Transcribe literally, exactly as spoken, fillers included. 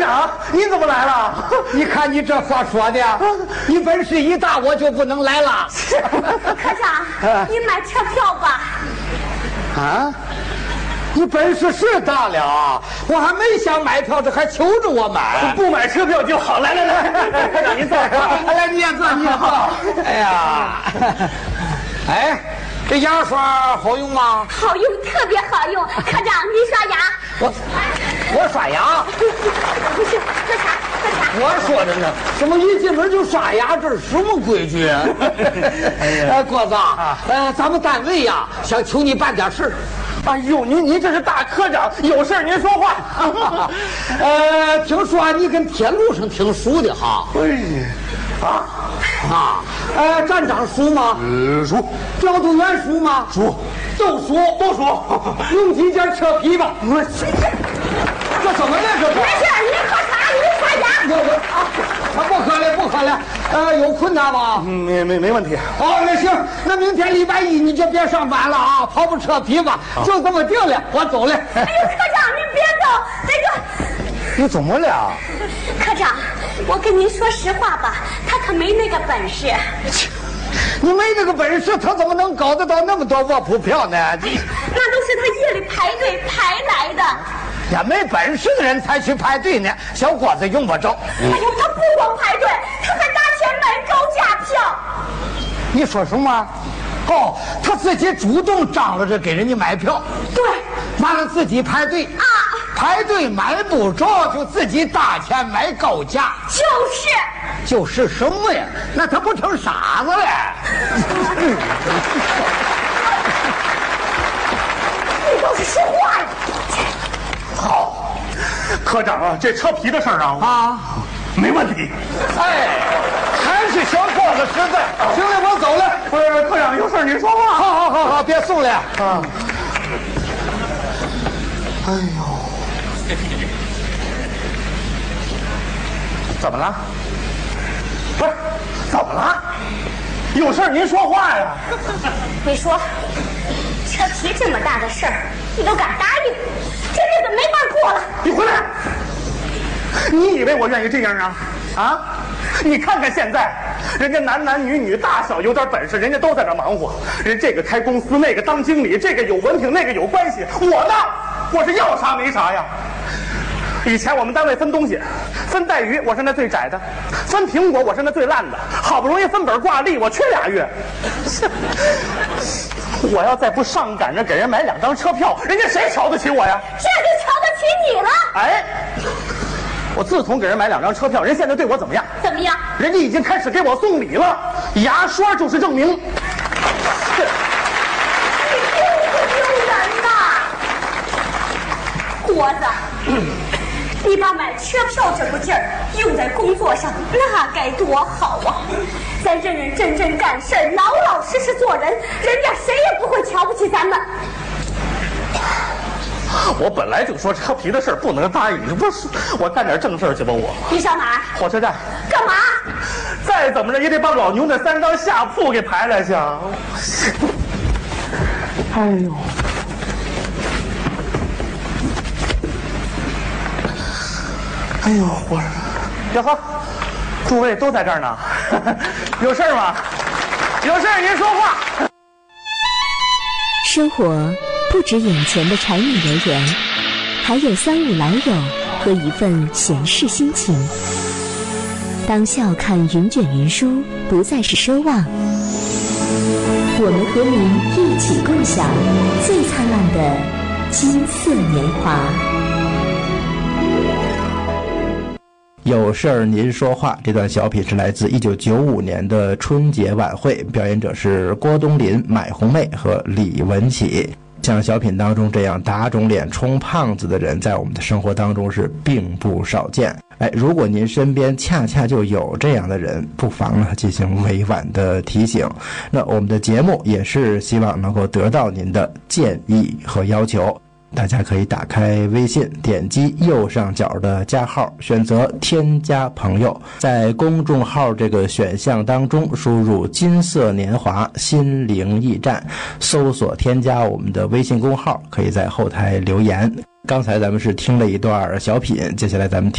长，你怎么来了？ 你看你这话说的，你本事一大，我就不能来了。 科长，你买车票吧。 啊？你本事是大了，我还没想买票，这还求着我买。 不买车票就好。来来来，科长您坐。 来，你也坐，你也坐。哎呀，哎，这牙刷好用吗？ 好用，特别好用。科长，您刷牙。 我我刷牙。 不是，喝茶，喝茶。 我说的呢，怎么一进门就刷牙？这是什么规矩啊？哎，郭子啊，呃，咱们单位呀，想求你办点事。 哎呦，您您这是大科长，有事您说话。 呃，听说你跟铁路上挺熟的哈。 哎，啊啊，呃，站长熟吗？ 呃，熟。 调度员熟吗？ 熟。 都熟， 都熟。 用几件车皮吧。我这怎么了？这没事，您喝茶，您刷牙。 我我啊，不喝了，不喝了。呃，有困难吗？ 嗯，没没没问题。 哦，那行，那明天礼拜一你就别上班了啊，跑跑车皮吧，就这么定了，我走了。 哎呦，科长您别走，那个。 你怎么了？ 科长，我跟您说实话吧，他可没那个本事。 你没这个本事，他怎么能搞得到那么多卧铺票呢？你那都是他夜里排队排来的。 呀，没本事的人才去排队呢，小伙子用不着。 哎呦，他不光排队，他还拿钱买高价票。 你说什么？哦，他自己主动张罗着给人家买票。 对， 完了自己排队啊， 排队买不着，就自己大钱买高价。 就是就是什么呀？那他不成傻子了？ 你倒是说话呀！ 好，科长啊，这车皮的事儿啊， 啊， 没问题。 哎，还是小伙子实在。行了，我走了。 不是，科长有事您说话。 好好好好，别送了啊。 哎呦，怎么了？不是，怎么了？有事您说话呀。 你说，车皮这么大的事儿，你都敢答应，这日子没法过了。 你回来！你以为我愿意这样啊？啊！你看看现在，人家男男女女大小有点本事，人家都在这忙活。人这个开公司，那个当经理，这个有文凭，那个有关系。我呢，我是要啥没啥呀。以前我们单位分东西，分带鱼，我是那最窄的；分苹果，我是那最烂的。好不容易分本挂历，我缺俩月。我要再不上赶着给人买两张车票，人家谁瞧得起我呀？ 这就瞧得起你了。 哎，我自从给人买两张车票，人现在对我怎么样？ 怎么样？ 人家已经开始给我送礼了，牙刷就是证明。 你丢不丢人呐，国子？你把买车票这股劲儿用在工作上，那该多好啊！咱认认真真干事儿，老老实实做人，人家谁也不会瞧不起咱们。 我本来就说车皮的事儿不能答应，不是我干点正事儿去吧？我你上哪儿？ 火车站。 干嘛？ 再怎么着也得把老牛那三张下铺给排来去。哎呦！哎呦，我呀呵，诸位都在这儿呢，有事吗？有事您说话。 生活不止眼前的柴米油盐，还有三五老友和一份闲适心情。当笑看云卷云舒不再是奢望，我们和您一起共享最灿烂的金色年华。 有事儿您说话，这段小品是来自一九九五年的春节晚会，表演者是郭冬临、买红妹和李文启。像小品当中这样打肿脸充胖子的人，在我们的生活当中是并不少见。哎，如果您身边恰恰就有这样的人，不妨呢进行委婉的提醒。那我们的节目也是希望能够得到您的建议和要求。大家可以打开微信，点击右上角的加号，选择添加朋友，在公众号这个选项当中输入金色年华心灵驿站，搜索添加我们的微信公号，可以在后台留言。刚才咱们是听了一段小品，接下来咱们